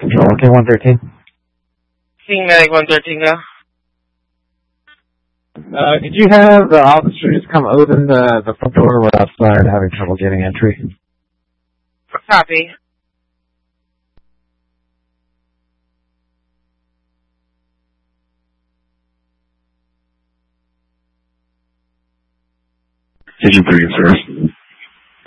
Control K-113. King Medic 113, go. Did you have the officers come open the front door? We're outside having trouble getting entry. Copy. Station 3, sir.